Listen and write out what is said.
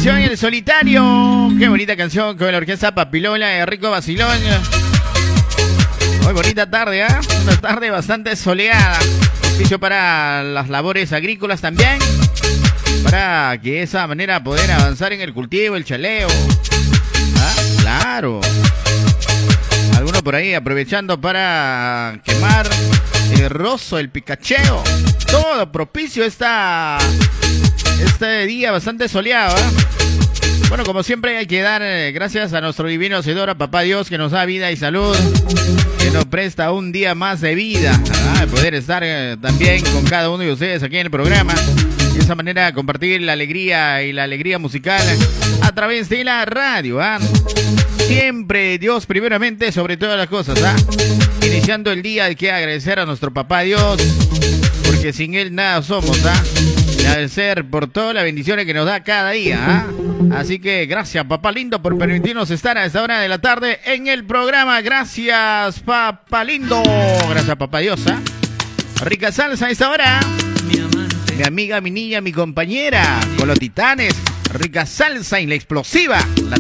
canción El Solitario. Qué bonita canción con la orquesta Papilola de Rico Basilón. Muy bonita tarde, ¿eh? Una tarde bastante soleada. Auspicio para las labores agrícolas también. Para que de esa manera poder avanzar en el cultivo, el chaleo. ¿Ah? Claro. Algunos por ahí aprovechando para quemar el rozo, el picacheo. Todo propicio este día bastante soleado, ¿eh? Bueno, como siempre hay que dar gracias a nuestro divino Hacedor, a Papá Dios, que nos da vida y salud, que nos presta un día más de vida, poder estar también con cada uno de ustedes aquí en el programa. De esa manera compartir la alegría y la alegría musical a través de la radio, ¿ah? Siempre Dios primeramente sobre todas las cosas, ¿ah? Iniciando el día hay que agradecer a nuestro Papá Dios, porque sin Él nada somos, ¿ah? Agradecer por todas las bendiciones que nos da cada día, ¿ah? Así que gracias, papá lindo, por permitirnos estar a esta hora de la tarde en el programa. Gracias, papá lindo. Gracias, papá Dios, ¿ah? Rica salsa a esta hora. Mi amiga, mi niña, mi compañera, con los titanes. Rica salsa y la explosiva.